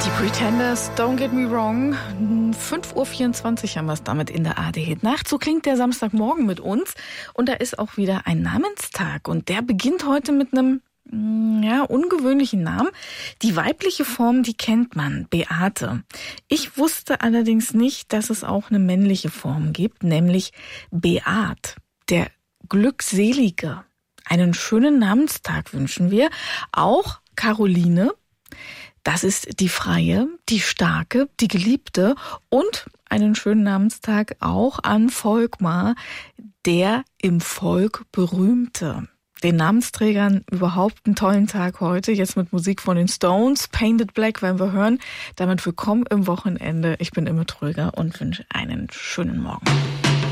Pretenders, Don't Get Me Wrong. 5.24 Uhr haben wir es damit in der ARD-Hit-Nacht. So klingt der Samstagmorgen mit uns. Und da ist auch wieder ein Namenstag. Und der beginnt heute mit einem ungewöhnlichen Namen. Die weibliche Form, die kennt man, Beate. Ich wusste allerdings nicht, dass es auch eine männliche Form gibt, nämlich Beat, der Glückselige. Einen schönen Namenstag wünschen wir. Auch Caroline. Das ist die Freie, die Starke, die Geliebte und einen schönen Namenstag auch an Volkmar, der im Volk Berühmte. Den Namensträgern überhaupt einen tollen Tag heute. Jetzt mit Musik von den Stones. Painted Black werden wir hören. Damit willkommen im Wochenende. Ich bin Imme Tröger und wünsche einen schönen Morgen.